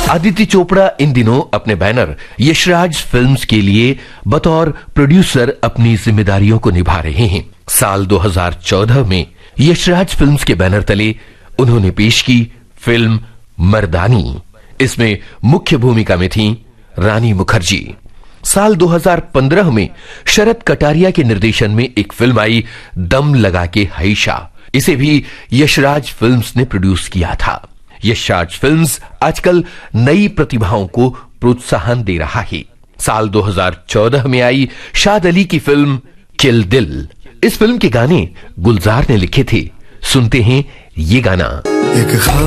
आदित्य चोपड़ा इन दिनों अपने banner Yashraj films के लिए बतौर प्रोड्यूसर अपनी जिम्मेदारियों को निभा रहे हैं। साल 2014 में यशराज फिल्म्स के बैनर तले उन्होंने पेश की फिल्म मर्दानी। इसमें मुख्य भूमिका में थीं रानी मुखर्जी। साल 2015 में शरद कटारिया के निर्देशन में एक फिल्म आई दम लगा के हईशा। इसे भी यशराज फिल्म्स ने प्रोड्यूस किया था। यशराज फिल्म्स आजकल नई प्रतिभाओं को प्रोत्साहन दे रहा है। साल 2014 में आई शाद अली की फिल्म किल दिल। इस फिल्म के गाने गुलजार ने लिखे थे। सुनते हैं ये गाना।